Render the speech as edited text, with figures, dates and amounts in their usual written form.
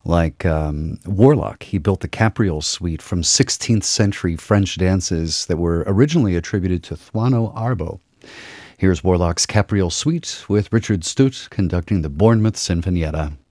Like Warlock, he built the Capriole suite from 16th century French dances that were originally attributed to Thuano Arbo. Here's Warlock's Capriole suite with Richard Stutt conducting the Bournemouth Sinfonietta.